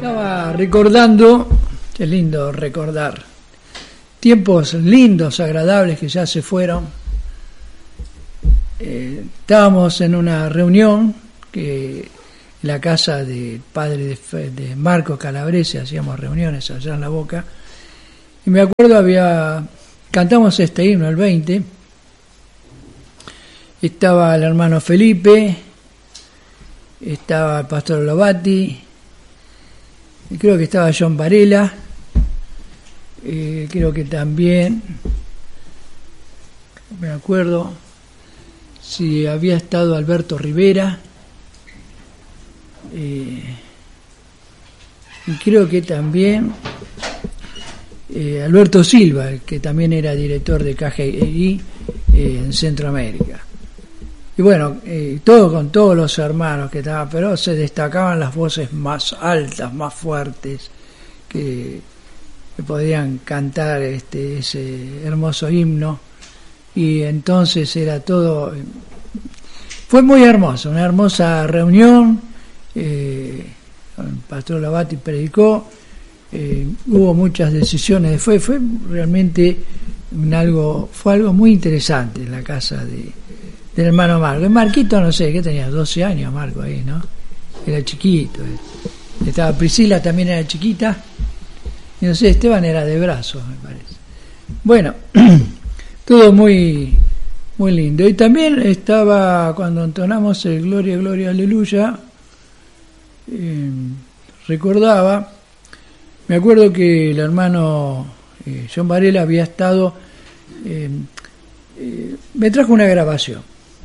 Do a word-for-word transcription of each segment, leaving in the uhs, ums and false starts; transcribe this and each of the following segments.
Estaba recordando, es lindo recordar, tiempos lindos, agradables que ya se fueron. Eh, estábamos en una reunión que en la casa del padre de, de Marco Calabrese, hacíamos reuniones allá en La Boca, y me acuerdo había, cantamos este himno, el veinte, estaba el hermano Felipe, estaba el pastor Lovati, y creo que estaba John Varela, eh, creo que también, me acuerdo si había estado Alberto Rivera, eh, y creo que también eh, Alberto Silva, que también era director de K G I eh, en Centroamérica. Y bueno, eh, todo con todos los hermanos que estaban, pero se destacaban las voces más altas, más fuertes, que, que podían cantar este ese hermoso himno. Y entonces era todo, fue muy hermoso, una hermosa reunión. eh, el pastor Lavati predicó, eh, hubo muchas decisiones, fue fue realmente un algo fue algo muy interesante en la casa de del hermano Marco. El Marquito, no sé, que tenía doce años Marco ahí, ¿no? Era chiquito. Estaba Priscila, también era chiquita. Y no sé, Esteban era de brazos, me parece. Bueno, todo muy muy lindo. Y también estaba, cuando entonamos el Gloria, Gloria, Aleluya, eh, recordaba, me acuerdo que el hermano eh, John Varela había estado, eh, eh, me trajo una grabación.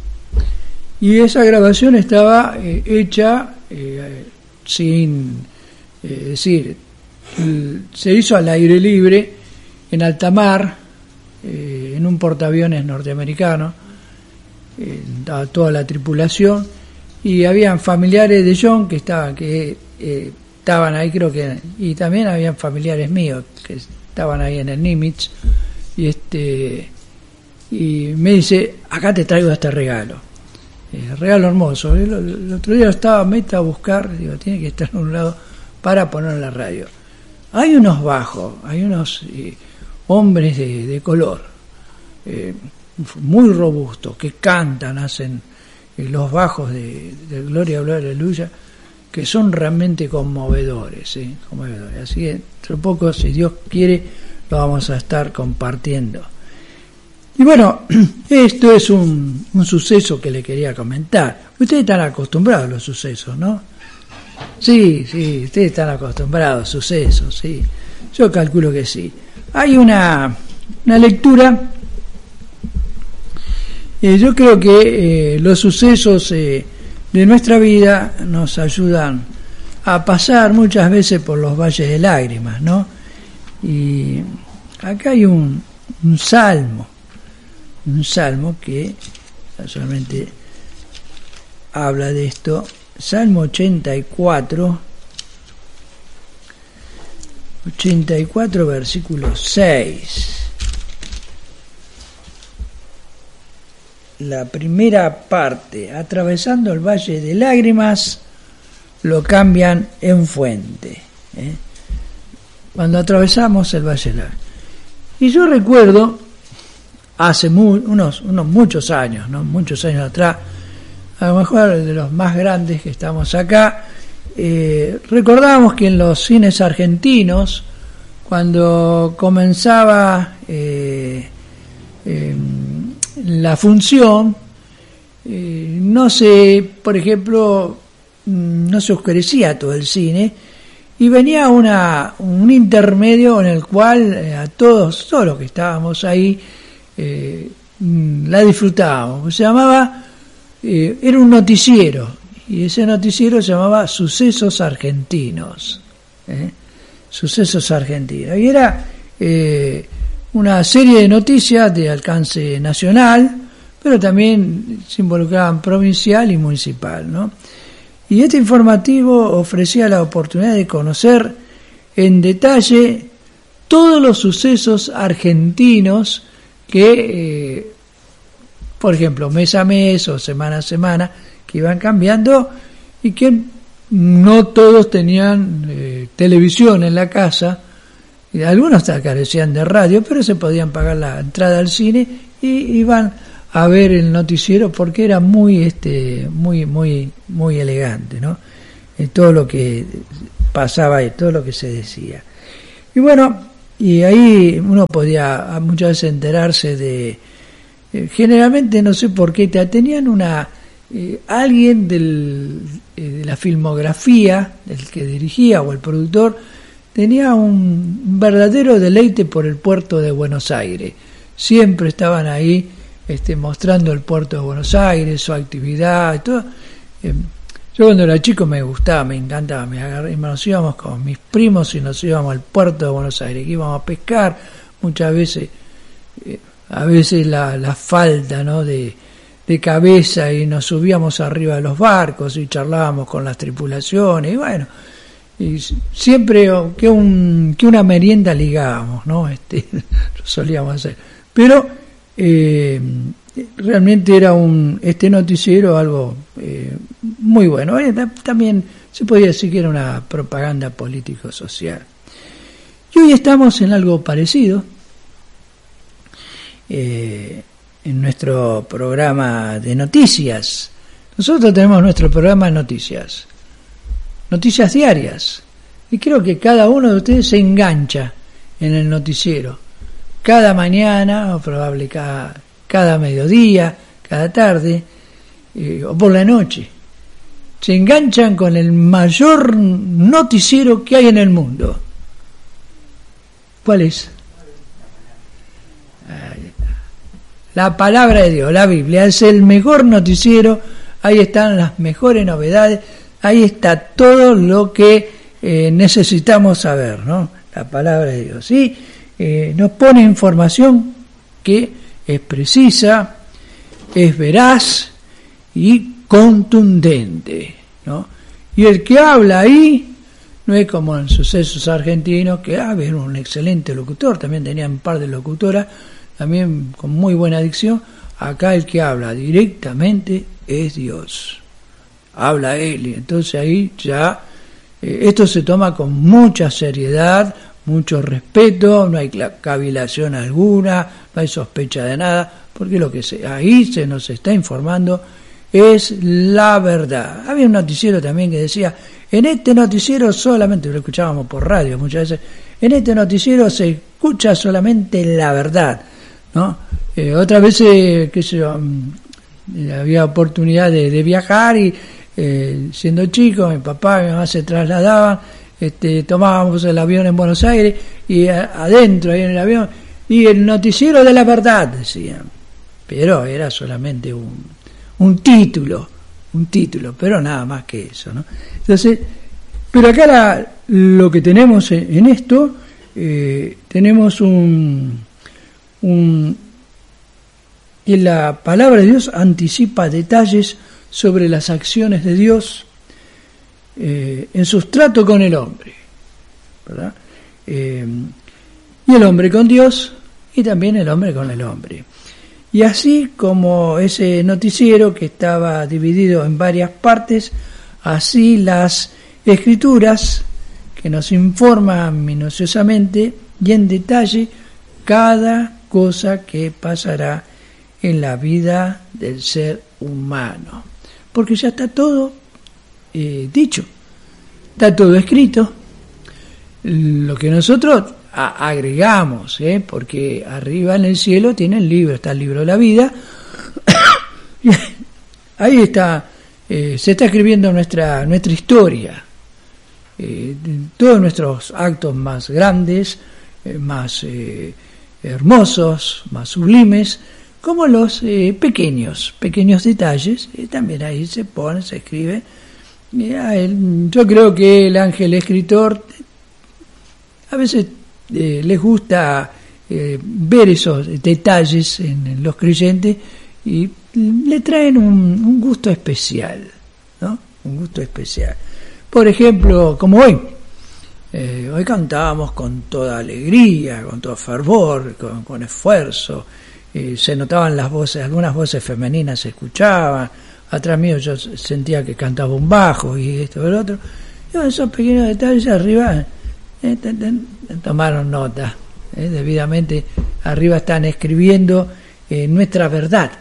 Y esa grabación estaba eh, hecha eh, sin, eh, es decir, el, se hizo al aire libre, en alta mar, eh, en un portaaviones norteamericano, eh, estaba toda la tripulación, y habían familiares de John que estaban, que eh, estaban ahí, creo que, y también habían familiares míos que estaban ahí en el Nimitz, y este, y me dice, acá te traigo este regalo. Eh, regalo hermoso. El, el otro día estaba meta a buscar, digo, tiene que estar en un lado para poner en la radio. Hay unos bajos, hay unos eh, hombres de, de color, eh, muy robustos, que cantan, hacen eh, los bajos de, de Gloria, Gloria, Aleluya, que son realmente conmovedores, ¿eh? conmovedores. Así que entre poco, si Dios quiere, lo vamos a estar compartiendo. Y bueno, esto es un, un suceso que le quería comentar. Ustedes están acostumbrados a los sucesos, ¿no? Sí, sí, ustedes están acostumbrados a sucesos, sí. Yo calculo que sí. Hay una, una lectura. Eh, yo creo que eh, los sucesos eh, de nuestra vida nos ayudan a pasar muchas veces por los valles de lágrimas, ¿no? Y acá hay un, un salmo. Un salmo que solamente habla de esto, Salmo ochenta y cuatro, ochenta y cuatro versículo seis. La primera parte, atravesando el valle de lágrimas, lo cambian en fuente. ¿eh? Cuando atravesamos el valle de lágrimas. Y yo recuerdo hace muy, unos, unos muchos años, ¿no? Muchos años atrás, a lo mejor de los más grandes que estamos acá, eh, recordábamos que en los cines argentinos, cuando comenzaba eh, eh, la función, eh, no se, por ejemplo, no se oscurecía todo el cine, y venía una un intermedio en el cual eh, a todos, todos los que estábamos ahí, Eh, la disfrutábamos. Se llamaba, eh, era un noticiero, y ese noticiero se llamaba Sucesos Argentinos. ¿eh? Sucesos Argentinos. Y era eh, una serie de noticias de alcance nacional, pero también se involucraban provincial y municipal, ¿no? Y este informativo ofrecía la oportunidad de conocer en detalle todos los sucesos argentinos que, eh, por ejemplo, mes a mes o semana a semana, que iban cambiando y que no todos tenían eh, televisión en la casa, y algunos hasta carecían de radio, pero se podían pagar la entrada al cine y iban a ver el noticiero porque era muy este muy muy muy elegante, ¿no? En todo lo que pasaba y todo lo que se decía. Y bueno, y ahí uno podía muchas veces enterarse de eh, generalmente no sé por qué tenían una eh, alguien del eh, de la filmografía, el que dirigía o el productor, tenía un verdadero deleite por el puerto de Buenos Aires. Siempre estaban ahí este, mostrando el puerto de Buenos Aires, su actividad y todo. Eh, yo cuando era chico me gustaba, me encantaba, me agarré, nos íbamos con mis primos y nos íbamos al puerto de Buenos Aires, que íbamos a pescar, muchas veces, eh, a veces la, la falta, ¿no?, de, de cabeza, y nos subíamos arriba de los barcos y charlábamos con las tripulaciones, y bueno, y siempre que un que una merienda ligábamos, ¿no? Este, lo solíamos hacer. Pero eh, realmente era un este noticiero algo eh, muy bueno. Eh, también se podía decir que era una propaganda político-social. Y hoy estamos en algo parecido. Eh, en nuestro programa de noticias. Nosotros tenemos nuestro programa de noticias. Noticias diarias, y creo que cada uno de ustedes se engancha en el noticiero, cada mañana, o probable cada, cada mediodía, cada tarde, eh, o por la noche, se enganchan con el mayor noticiero que hay en el mundo. ¿Cuál es? La palabra de Dios, la Biblia, es el mejor noticiero, ahí están las mejores novedades. Ahí está todo lo que eh, necesitamos saber, ¿no? La palabra de Dios. Sí, eh, nos pone información que es precisa, es veraz y contundente, ¿no? Y el que habla ahí no es como en Sucesos Argentinos, que ah, era un excelente locutor, también tenía un par de locutoras, también con muy buena dicción. Acá el que habla directamente es Dios. Habla él, y entonces ahí ya eh, esto se toma con mucha seriedad, mucho respeto, no hay cavilación alguna, no hay sospecha de nada, porque lo que se, ahí se nos está informando es la verdad. Había un noticiero también que decía, en este noticiero solamente, lo escuchábamos por radio muchas veces, en este noticiero se escucha solamente la verdad, ¿no? Eh, otras veces, qué sé yo, había oportunidad de, de viajar y Eh, siendo chico, mi papá y mi mamá se trasladaban, este, tomábamos el avión en Buenos Aires y a, adentro ahí en el avión, y el noticiero de la verdad, decían, pero era solamente un, un título, un título, pero nada más que eso, ¿no? Entonces, pero acá la, lo que tenemos en, en esto, eh, tenemos un, un, y la palabra de Dios anticipa detalles sobre las acciones de Dios eh, en su trato con el hombre, ¿verdad? Eh, y el hombre con Dios y también el hombre con el hombre. Y así como ese noticiero que estaba dividido en varias partes, así las escrituras que nos informan minuciosamente y en detalle cada cosa que pasará en la vida del ser humano. Porque ya está todo eh, dicho, está todo escrito. Lo que nosotros a- agregamos, ¿eh? Porque arriba en el cielo tiene el libro, está el libro de la vida. Ahí está, eh, se está escribiendo nuestra nuestra historia, eh, todos nuestros actos más grandes, eh, más eh, hermosos, más sublimes, como los eh, pequeños, pequeños detalles, eh, también ahí se pone, se escribe. Y a él, yo creo que el ángel escritor a veces eh, les gusta eh, ver esos detalles en, en los creyentes y le traen un, un gusto especial, ¿no? Un gusto especial. Por ejemplo, como hoy, eh, hoy cantábamos con toda alegría, con todo fervor, con, con esfuerzo. Eh, se notaban las voces, algunas voces femeninas se escuchaban, atrás mío yo sentía que cantaba un bajo y esto y lo otro, y bueno, esos pequeños detalles arriba Eh, tomaron nota, eh, debidamente arriba están escribiendo eh, nuestra verdad,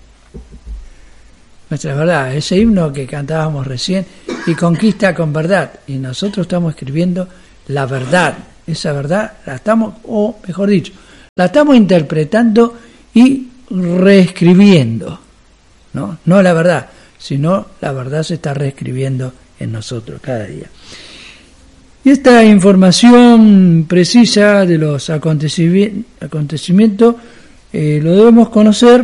nuestra verdad, ese himno que cantábamos recién, y conquista con verdad, y nosotros estamos escribiendo la verdad, esa verdad la estamos, o mejor dicho, la estamos interpretando y reescribiendo, no, no la verdad, sino la verdad se está reescribiendo en nosotros cada día. Y esta información precisa de los acontecimientos eh, lo debemos conocer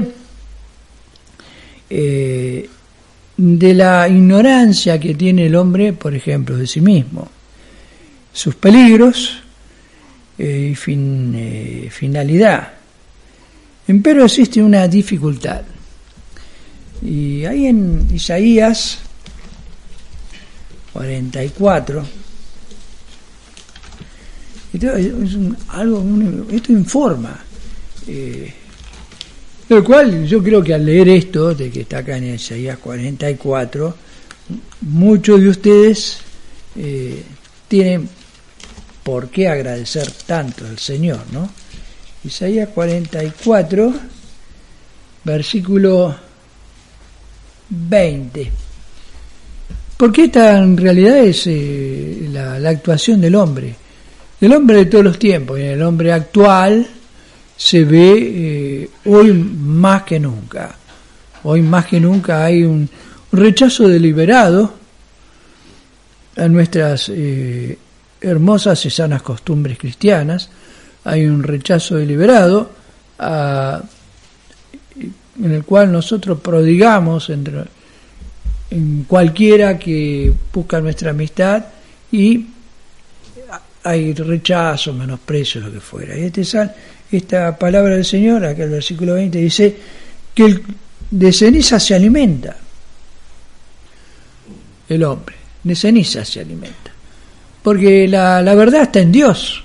eh, de la ignorancia que tiene el hombre, por ejemplo, de sí mismo, sus peligros eh, y fin, eh, finalidad. Empero existe una dificultad. Y ahí en Isaías cuarenta y cuatro, esto, es un, algo, un, esto informa, eh, lo cual yo creo que al leer esto, de que está acá en Isaías cuarenta y cuatro, muchos de ustedes eh, tienen por qué agradecer tanto al Señor, ¿no? Isaías cuarenta y cuatro, versículo veinte. Porque esta en realidad es eh, la, la actuación del hombre, del hombre de todos los tiempos, y en el hombre actual se ve eh, hoy más que nunca. Hoy más que nunca hay un, un rechazo deliberado a nuestras eh, hermosas y sanas costumbres cristianas. Hay un rechazo deliberado a, en el cual nosotros prodigamos entre, en cualquiera que busca nuestra amistad, y hay rechazo, menosprecio, lo que fuera. Y este sal, esta palabra del Señor, acá el versículo veinte, dice que el, de ceniza se alimenta el hombre, de ceniza se alimenta, porque la, la verdad está en Dios,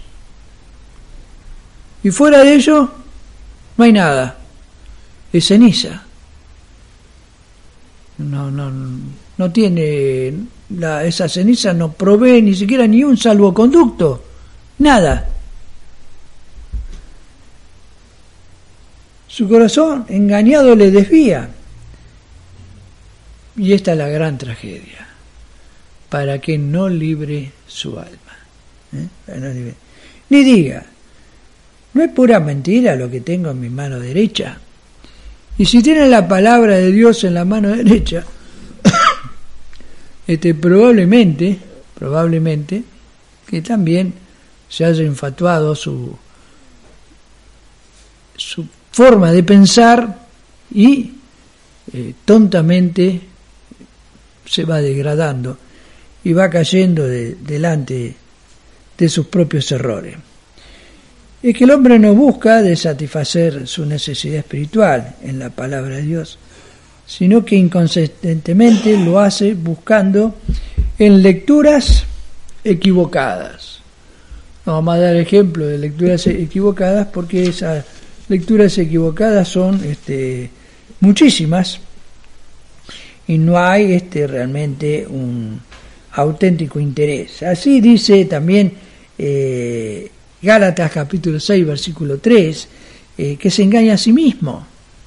y fuera de ello no hay nada, es ceniza. No, no, no tiene, la, esa ceniza no provee ni siquiera ni un salvoconducto, nada. Su corazón engañado le desvía. Y esta es la gran tragedia, para que no libre su alma. ¿Eh? No libre. Ni diga, ¿no es pura mentira lo que tengo en mi mano derecha? Y si tiene la palabra de Dios en la mano derecha, este probablemente, probablemente, que también se haya infatuado su, su forma de pensar y eh, tontamente se va degradando y va cayendo de, delante de sus propios errores. Es que el hombre no busca de satisfacer su necesidad espiritual en la palabra de Dios, sino que inconsistentemente lo hace buscando en lecturas equivocadas. No vamos a dar ejemplo de lecturas equivocadas, porque esas lecturas equivocadas son este, muchísimas, y no hay este, realmente un auténtico interés. Así dice también eh, Gálatas capítulo seis, versículo tres, eh, que se engaña a sí mismo.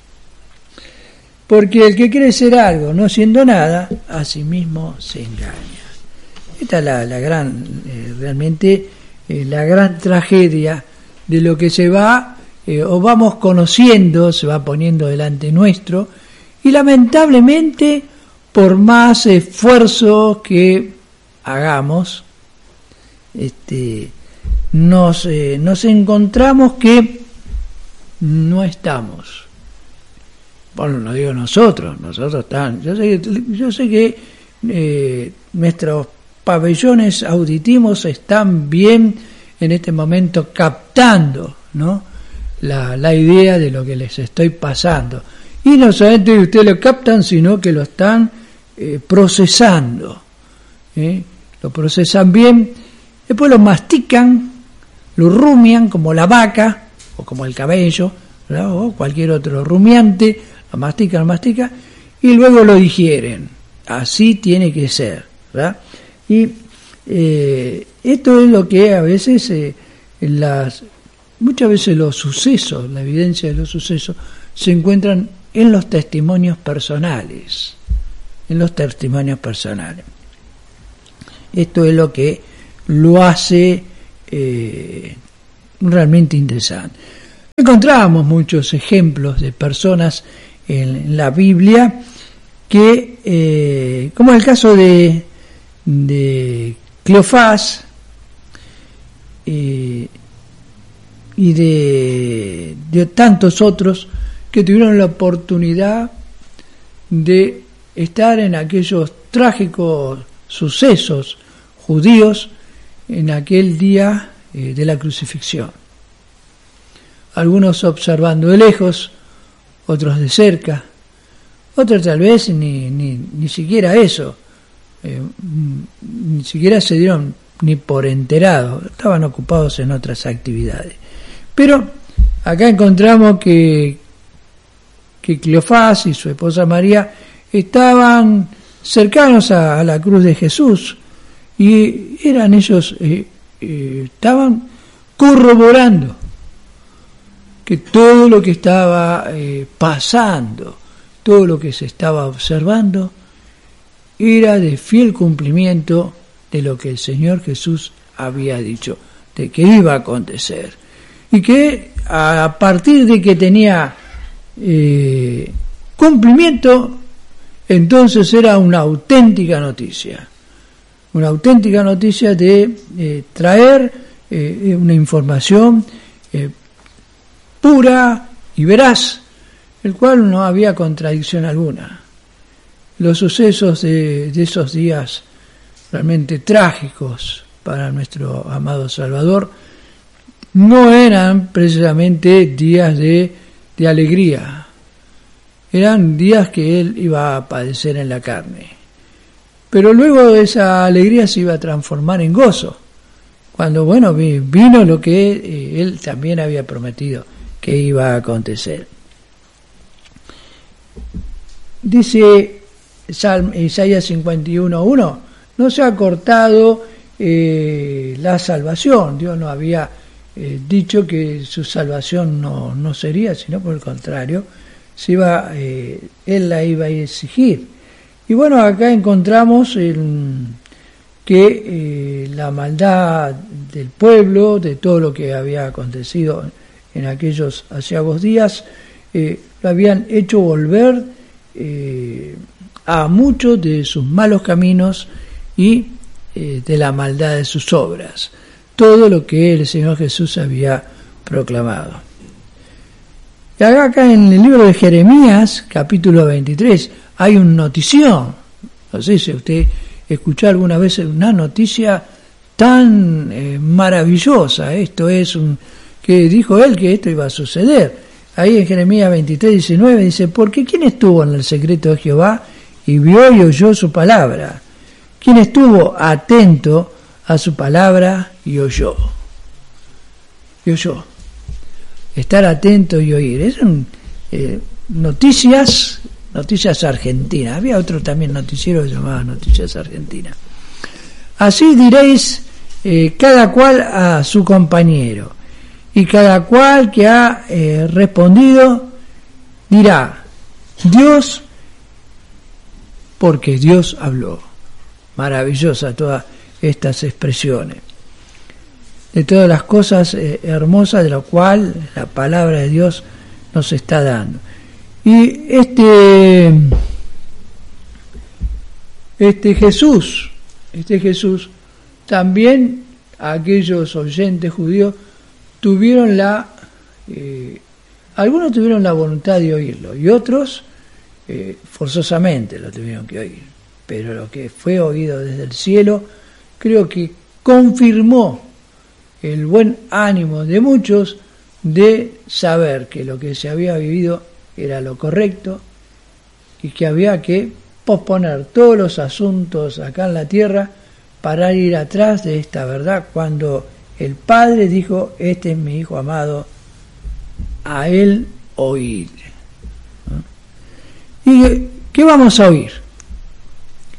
Porque el que quiere ser algo no siendo nada, a sí mismo se engaña. Esta es la, la gran, eh, realmente, eh, la gran tragedia de lo que se va, eh, o vamos conociendo, se va poniendo delante nuestro, y lamentablemente, por más esfuerzo que hagamos, este, nos, eh, nos encontramos que no estamos. Bueno, no digo nosotros, nosotros están. Yo sé, yo sé que eh, nuestros pabellones auditivos están bien en este momento captando, ¿no?, la, la idea de lo que les estoy pasando. Y no solamente ustedes lo captan, sino que lo están eh, procesando. ¿eh? Lo procesan bien, después lo mastican, lo rumian como la vaca o como el cabello, ¿verdad?, o cualquier otro rumiante. Lo mastican, lo mastican y luego lo digieren. Así tiene que ser, ¿verdad? Y eh, esto es lo que a veces, eh, las, muchas veces los sucesos, la evidencia de los sucesos, se encuentran en los testimonios personales, en los testimonios personales. Esto es lo que lo hace eh, realmente interesante. Encontramos muchos ejemplos de personas en, en la Biblia que, eh, como el caso de, de Cleofás eh, y de, de tantos otros que tuvieron la oportunidad de estar en aquellos trágicos sucesos judíos en aquel día eh, de la crucifixión. Algunos observando de lejos, otros de cerca, otros tal vez ni, ni, ni siquiera eso, eh, ni siquiera se dieron ni por enterados, estaban ocupados en otras actividades. Pero acá encontramos que, que Cleofás y su esposa María estaban cercanos a, a la cruz de Jesús, y eran ellos, eh, eh, estaban corroborando que todo lo que estaba eh, pasando, todo lo que se estaba observando, era de fiel cumplimiento de lo que el Señor Jesús había dicho, de que iba a acontecer, y que a partir de que tenía eh, cumplimiento, entonces era una auténtica noticia, una auténtica noticia de eh, traer eh, una información eh, pura y veraz, el cual no había contradicción alguna. Los sucesos de, de esos días realmente trágicos para nuestro amado Salvador no eran precisamente días de, de alegría, eran días que él iba a padecer en la carne. Pero luego esa alegría se iba a transformar en gozo, cuando, bueno, vino lo que eh, él también había prometido que iba a acontecer. Dice Isaías cincuenta y uno uno, no se ha cortado eh, la salvación. Dios no había eh, dicho que su salvación no, no sería, sino por el contrario, se iba, eh, él la iba a exigir. Y bueno, acá encontramos el, que eh, la maldad del pueblo, de todo lo que había acontecido en aquellos aciagos días, eh, lo habían hecho volver eh, a muchos de sus malos caminos y eh, de la maldad de sus obras. Todo lo que el Señor Jesús había proclamado. Y acá, acá en el libro de Jeremías, capítulo veintitrés, hay una notición. No sé si usted escuchó alguna vez una noticia tan eh, maravillosa. Esto es un... que dijo él que esto iba a suceder. Ahí en Jeremías veintitrés diecinueve dice, porque ¿quién estuvo en el secreto de Jehová y vio y oyó su palabra? ¿Quién estuvo atento a su palabra y oyó? Y oyó. Estar atento y oír. Es un, eh, noticias, noticias argentinas. Había otro también noticiero que se llamaba Noticias Argentinas. Así diréis eh, cada cual a su compañero. Y cada cual que ha eh, respondido dirá, Dios, porque Dios habló. Maravillosa todas estas expresiones. De todas las cosas eh, hermosas de lo cual la palabra de Dios nos está dando. Y este, este Jesús, este Jesús, también aquellos oyentes judíos tuvieron la, eh, algunos tuvieron la voluntad de oírlo y otros eh, forzosamente lo tuvieron que oír, pero lo que fue oído desde el cielo creo que confirmó el buen ánimo de muchos de saber que lo que se había vivido era lo correcto y que había que posponer todos los asuntos acá en la tierra para ir atrás de esta verdad cuando el Padre dijo, este es mi Hijo amado, a Él oír. ¿Y qué vamos a oír?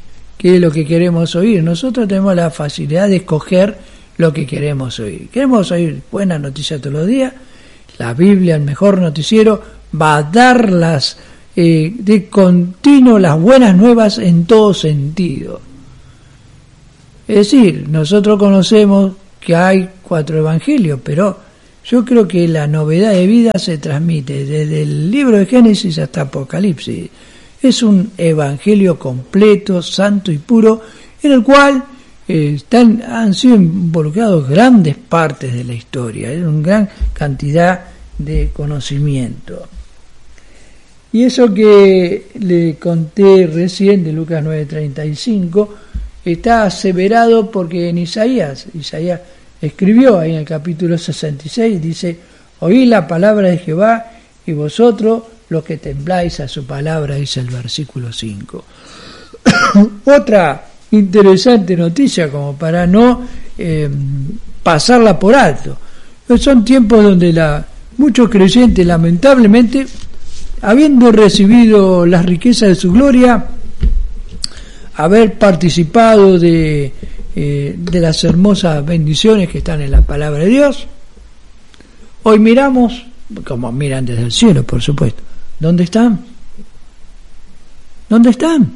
qué es lo que queremos oír. Nosotros tenemos la facilidad de escoger lo que queremos oír. Queremos oír buenas noticias todos los días. La Biblia, el mejor noticiero, va a dar las, eh, de continuo las buenas nuevas en todo sentido. Es decir, nosotros conocemos que hay cuatro evangelios, pero yo creo que la novedad de vida se transmite desde el libro de Génesis hasta Apocalipsis. Es un evangelio completo, santo y puro, en el cual eh, están, han sido involucrados grandes partes de la historia, es una gran cantidad de conocimiento. Y eso que le conté recién de Lucas nueve treinta y cinco está aseverado porque en Isaías, Isaías escribió ahí en el capítulo sesenta y seis, dice: oí la palabra de Jehová y vosotros los que tembláis a su palabra, dice el versículo cinco. Otra interesante noticia, como para no eh, pasarla por alto, son tiempos donde la, muchos creyentes, lamentablemente, habiendo recibido las riquezas de su gloria, haber participado de, eh, de las hermosas bendiciones que están en la palabra de Dios, hoy miramos, como miran desde el cielo, por supuesto, ¿dónde están? ¿Dónde están?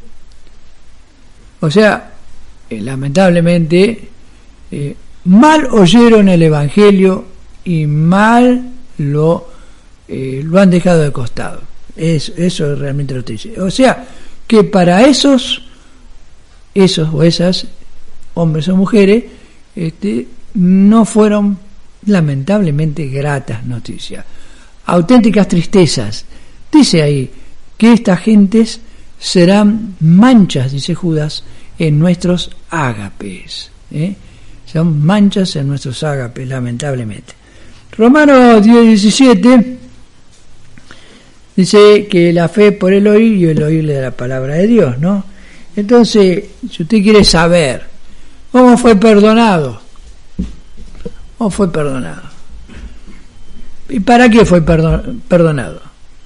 O sea, eh, lamentablemente, eh, mal oyeron el Evangelio y mal lo, eh, lo han dejado de costado. Es, eso es realmente lo que dice. O sea, que para esos, esos o esas, hombres o mujeres, este, no fueron lamentablemente gratas noticias, auténticas tristezas. Dice ahí que estas gentes serán manchas, dice Judas, en nuestros ágapes, ¿eh? Son manchas en nuestros ágapes, lamentablemente. Romanos diez diecisiete dice que la fe por el oír y el oírle de la palabra de Dios, ¿no? Entonces, si usted quiere saber cómo fue perdonado, ¿cómo fue perdonado? ¿Y para qué fue perdon- perdonado?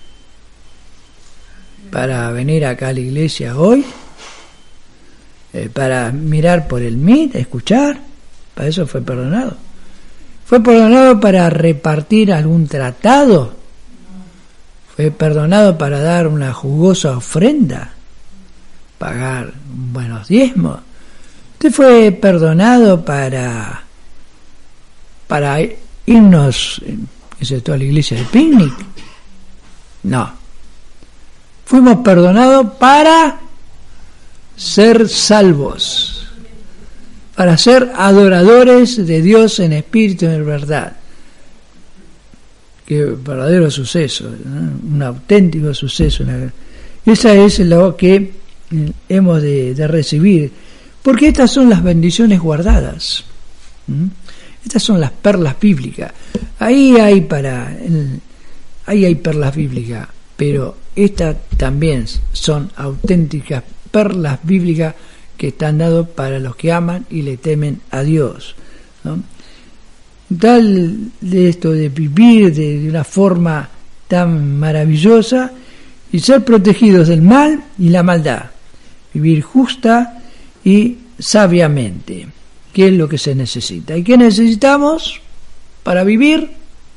¿Para venir acá a la iglesia hoy? Eh, ¿Para mirar por el M I T, escuchar? ¿Para eso fue perdonado? ¿Fue perdonado para repartir algún tratado? ¿Fue perdonado para dar una jugosa ofrenda? ¿Pagar buenos diezmos? ¿Usted fue perdonado para para irnos, qué sé, toda la iglesia de picnic? No. Fuimos perdonados para ser salvos, para ser adoradores de Dios en espíritu y en verdad. Qué verdadero suceso, ¿no? Un auténtico suceso. Una... Esa es lo que hemos de, de recibir, porque estas son las bendiciones guardadas. ¿Mm? Estas son las perlas bíblicas. Ahí hay para, ahí hay perlas bíblicas, pero estas también son auténticas perlas bíblicas que están dadas para los que aman y le temen a Dios, ¿no? Tal de esto de vivir de, de una forma tan maravillosa y ser protegidos del mal y la maldad, vivir justa y sabiamente, que es lo que se necesita. ¿Y qué necesitamos para vivir?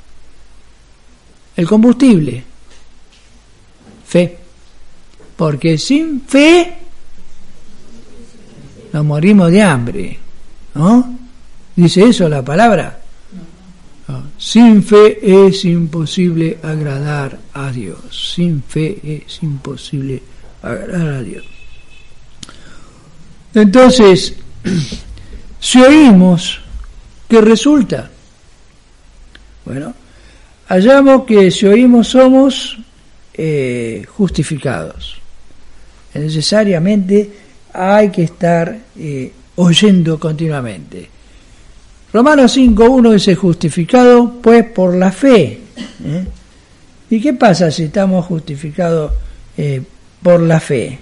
El combustible, fe, porque sin fe nos morimos de hambre, ¿no? ¿Dice eso la palabra? No. Sin fe es imposible agradar a Dios. Sin fe es imposible agradar a Dios. Entonces, si oímos, ¿qué resulta? Bueno, hallamos que si oímos somos eh, justificados. Necesariamente hay que estar eh, oyendo continuamente. Romanos cinco uno dice: justificado pues por la fe. ¿Eh? ¿Y qué pasa si estamos justificados eh, por la fe?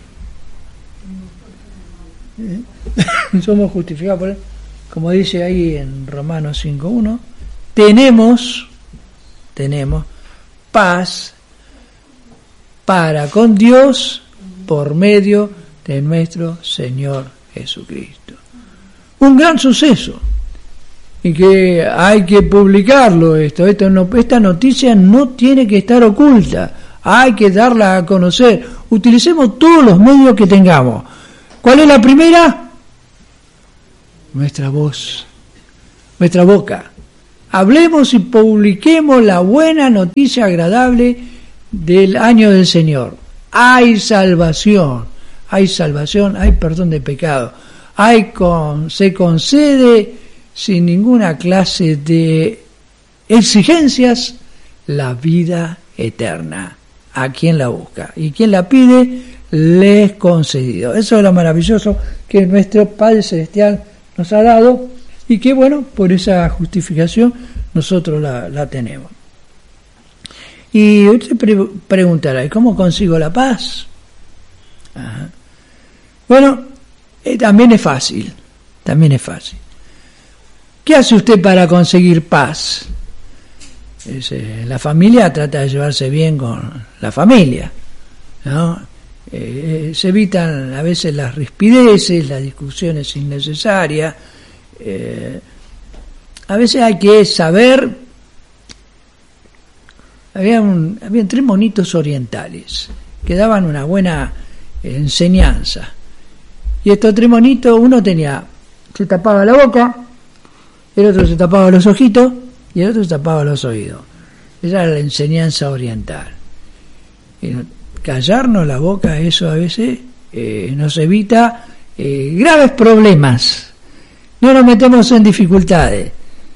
¿Eh? Somos justificados por, como dice ahí en Romanos cinco uno, tenemos, tenemos paz para con Dios por medio de nuestro Señor Jesucristo. Un gran suceso, y que hay que publicarlo esto, esto no, esta noticia no tiene que estar oculta, hay que darla a conocer. Utilicemos todos los medios que tengamos. ¿Cuál es la primera? Nuestra voz, nuestra boca. Hablemos y publiquemos la buena noticia agradable del año del Señor. Hay salvación, hay salvación, hay perdón de pecado, hay con, se concede sin ninguna clase de exigencias la vida eterna a quien la busca, y quien la pide le es concedido. Eso es lo maravilloso que nuestro Padre Celestial nos ha dado, y que bueno, por esa justificación nosotros la, la tenemos. Y usted pre- preguntará, ¿y cómo consigo la paz? Ajá. Bueno, eh, también es fácil, también es fácil. ¿Qué hace usted para conseguir paz? Es, eh, la familia trata de llevarse bien con la familia, ¿no? Eh, se evitan a veces las rispideces, las discusiones innecesarias. Eh, a veces hay que saber. Había un, habían tres monitos orientales que daban una buena enseñanza. Y estos tres monitos, uno tenía, se tapaba la boca, el otro se tapaba los ojitos y el otro se tapaba los oídos. Esa era la enseñanza oriental. Y callarnos la boca, eso a veces eh, nos evita eh, graves problemas. No nos metemos en dificultades.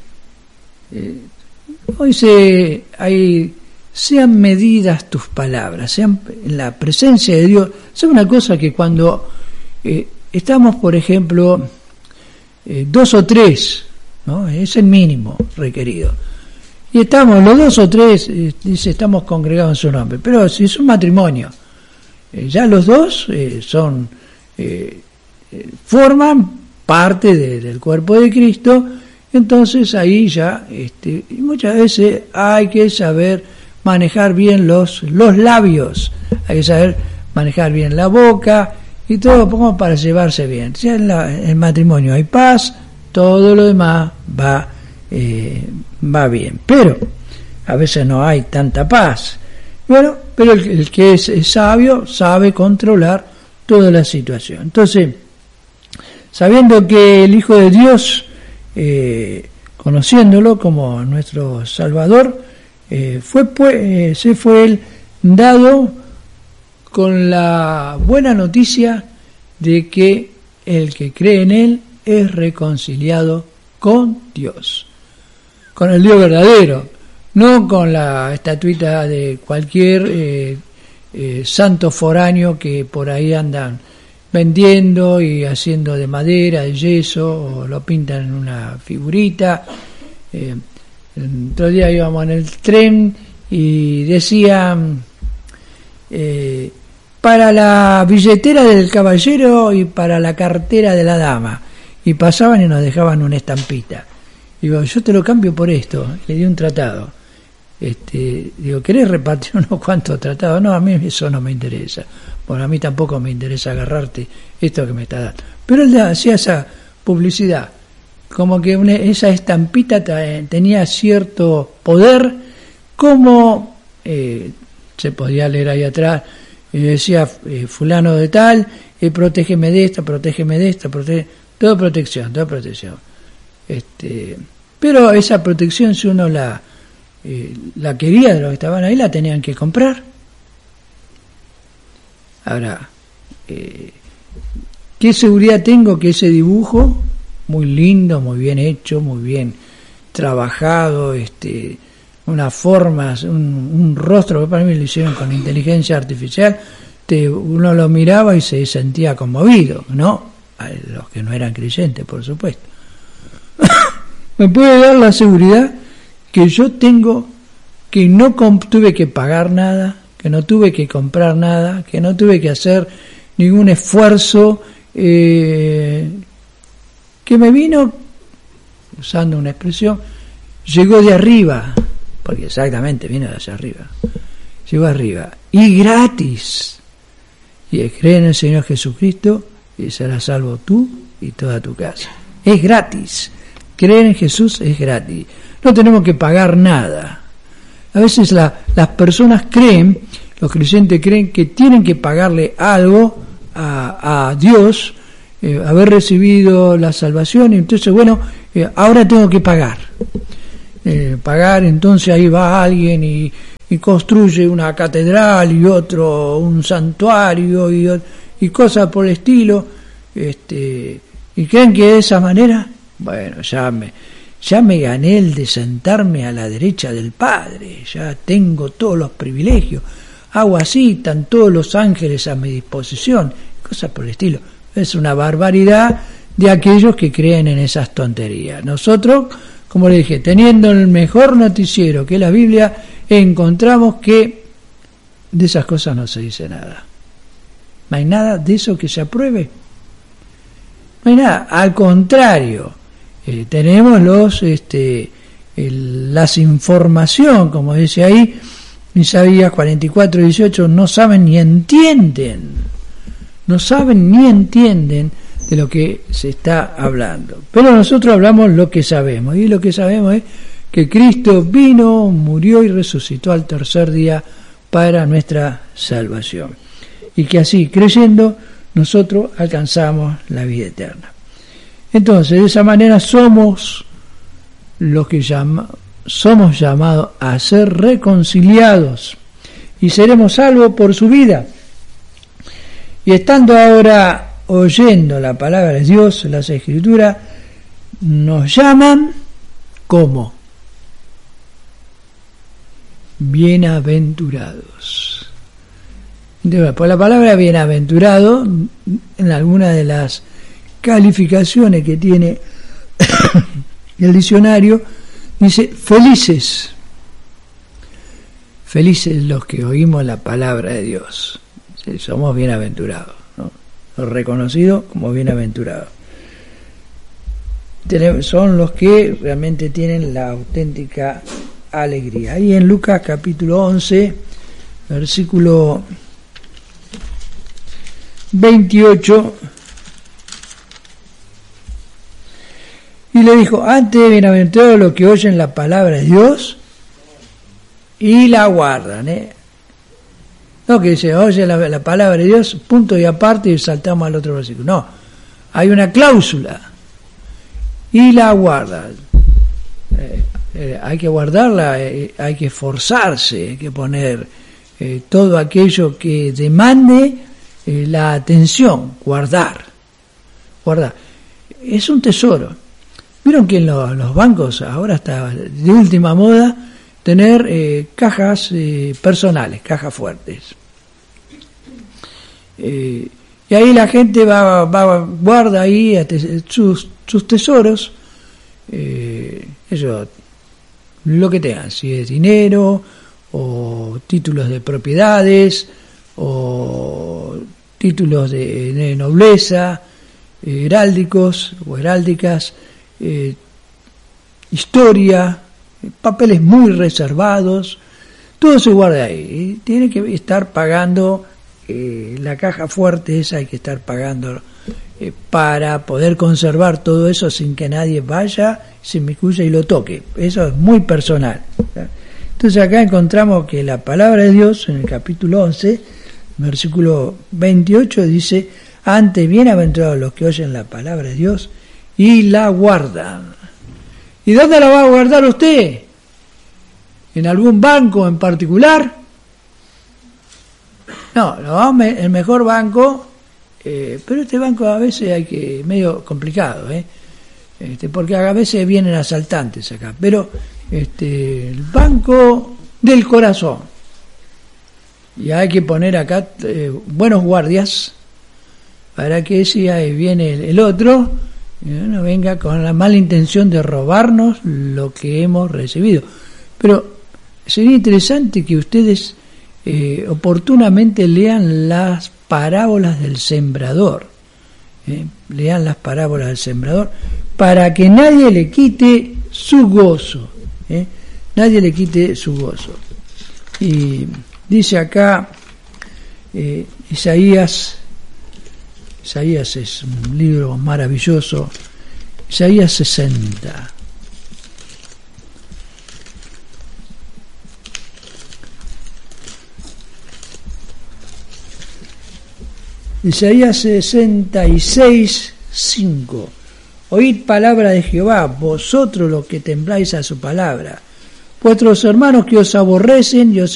Eh, hoy se hay sean medidas tus palabras, sean en la presencia de Dios. Es una cosa que cuando eh, estamos, por ejemplo, eh, dos o tres, ¿no? Es el mínimo requerido. Y estamos los dos o tres, eh, dice, estamos congregados en su nombre. Pero si es un matrimonio, eh, ya los dos eh, son eh, eh, forman parte de, del cuerpo de Cristo. Entonces ahí ya, este, y muchas veces hay que saber manejar bien los los labios, hay que saber manejar bien la boca y todo como para llevarse bien. Si en, la, en el matrimonio hay paz, todo lo demás va eh, va bien, pero a veces no hay tanta paz. Bueno, pero el, el que es, es sabio sabe controlar toda la situación. Entonces, sabiendo que el Hijo de Dios, eh, conociéndolo como nuestro Salvador, eh, fue pues, eh, se fue él dado con la buena noticia de que el que cree en él es reconciliado con Dios, con el Dios verdadero, no con la estatuita de cualquier eh, eh, santo foráneo que por ahí andan vendiendo y haciendo de madera, de yeso, o lo pintan en una figurita. Eh, el otro día íbamos en el tren y decían eh, para la billetera del caballero y para la cartera de la dama, y pasaban y nos dejaban una estampita. Digo, yo te lo cambio por esto. Le di un tratado. Este, digo, ¿querés repartir unos cuantos tratados? No, a mí eso no me interesa. Bueno, a mí tampoco me interesa agarrarte esto que me está dando. Pero él hacía esa publicidad, como que una, esa estampita tenía cierto poder, como eh, se podía leer ahí atrás, y decía eh, fulano de tal, eh, protégeme de esta, protégeme de esta, protege, toda protección, toda protección. Este, pero esa protección, si uno la eh, la quería de los que estaban ahí, la tenían que comprar. Ahora, eh, ¿qué seguridad tengo que ese dibujo, muy lindo, muy bien hecho, muy bien trabajado, este, unas formas, un, un rostro que para mí lo hicieron con inteligencia artificial, te, uno lo miraba y se sentía conmovido, ¿no? A los que no eran creyentes, por supuesto. Me puede dar la seguridad que yo tengo, que no tuve que pagar nada, que no tuve que comprar nada, que no tuve que hacer ningún esfuerzo, eh, que me vino, usando una expresión, llegó de arriba, porque exactamente vino de allá arriba, llegó arriba, y gratis, y cree en el Señor Jesucristo y serás salvo tú y toda tu casa. Es gratis. Creer en Jesús es gratis. No tenemos que pagar nada. A veces la, las personas creen, los creyentes creen que tienen que pagarle algo a, a Dios, eh, haber recibido la salvación, y entonces, bueno, eh, ahora tengo que pagar. Eh, pagar, entonces ahí va alguien y, y construye una catedral y otro un santuario y, y cosas por el estilo, este, y creen que de esa manera, bueno, ya me, ya me gané el de sentarme a la derecha del Padre, ya tengo todos los privilegios, hago así, están todos los ángeles a mi disposición, cosas por el estilo. Es una barbaridad de aquellos que creen en esas tonterías. Nosotros, como le dije, teniendo el mejor noticiero que es la Biblia, encontramos que de esas cosas no se dice nada. No hay nada de eso que se apruebe. No hay nada. Al contrario, eh, tenemos los este, el, las información, como dice ahí, Isaías cuarenta y cuatro, dieciocho, no saben ni entienden. No saben ni entienden de lo que se está hablando. Pero nosotros hablamos lo que sabemos, y lo que sabemos es que Cristo vino, murió y resucitó al tercer día para nuestra salvación. Y que así, creyendo, nosotros alcanzamos la vida eterna. Entonces, de esa manera somos los que llama, somos llamados a ser reconciliados y seremos salvos por su vida. Y estando ahora oyendo la palabra de Dios, las Escrituras, nos llaman como bienaventurados. Entonces, por la palabra bienaventurado, en alguna de las calificaciones que tiene el diccionario, dice felices. Felices los que oímos la palabra de Dios. Sí, somos bienaventurados, ¿no? Reconocidos como bienaventurados. Son los que realmente tienen la auténtica alegría. Ahí en Lucas capítulo once, versículo veintiocho, y le dijo: antes bienaventurados los que oyen la palabra de Dios y la guardan, ¿eh? No que dice, oye la, la palabra de Dios, punto y aparte, y saltamos al otro versículo. No, hay una cláusula. Y la guardan. Eh, eh, hay que guardarla, eh, hay que esforzarse, hay que poner eh, todo aquello que demande eh, la atención, guardar. Guardar. Es un tesoro. Vieron que en los, los bancos ahora está de última moda tener eh, cajas eh, personales, cajas fuertes. Eh, y ahí la gente va, va guarda ahí sus, sus tesoros, eh, eso, lo que tengan, si es dinero o títulos de propiedades o títulos de, de nobleza, eh, heráldicos o heráldicas, eh, historia, papeles muy reservados, todo se guarda ahí. Y tiene que estar pagando eh, la caja fuerte esa, hay que estar pagando eh, para poder conservar todo eso sin que nadie vaya, se inmiscuya y lo toque. Eso es muy personal. Entonces acá encontramos que la palabra de Dios en el capítulo once, versículo veintiocho, dice: antes bienaventurados los que oyen la palabra de Dios y la guardan. ¿Y dónde la va a guardar usted? ¿En algún banco en particular? No, no, el mejor banco, eh, pero este banco a veces hay que, medio complicado, ¿eh? Este, porque a veces vienen asaltantes acá, pero este, el banco del corazón. Y hay que poner acá eh, buenos guardias para que si ahí viene el, el otro, no venga con la mala intención de robarnos lo que hemos recibido. Pero sería interesante que ustedes eh, oportunamente lean las parábolas del sembrador, eh, lean las parábolas del sembrador para que nadie le quite su gozo, eh, nadie le quite su gozo. Y dice acá eh, Isaías, Isaías es un libro maravilloso. Isaías sesenta. Isaías sesenta y seis, cinco. Oíd palabra de Jehová, vosotros los que tembláis a su palabra, vuestros hermanos que os aborrecen y os